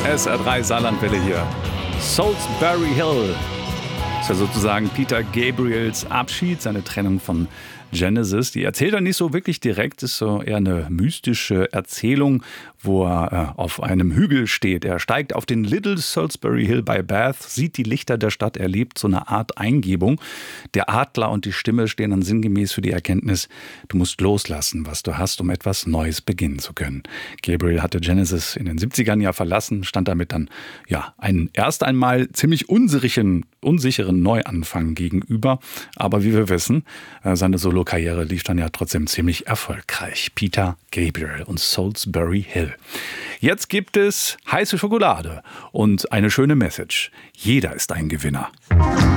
SR3 Saarlandwelle hier. Salisbury Hill. Das ist ja sozusagen Peter Gabriels Abschied, seine Trennung von Genesis. Die erzählt er nicht so wirklich direkt, ist so eher eine mystische Erzählung, wo er auf einem Hügel steht. Er steigt auf den Little Salisbury Hill bei Bath, sieht die Lichter der Stadt, erlebt so eine Art Eingebung. Der Adler und die Stimme stehen dann sinngemäß für die Erkenntnis, du musst loslassen, was du hast, um etwas Neues beginnen zu können. Gabriel hatte Genesis in den 70ern ja verlassen, stand damit dann erst einmal ziemlich unsicheren Neuanfang gegenüber. Aber wie wir wissen, seine Solokarriere lief dann ja trotzdem ziemlich erfolgreich. Peter Gabriel und Salisbury Hill. Jetzt gibt es heiße Schokolade und eine schöne Message. Jeder ist ein Gewinner.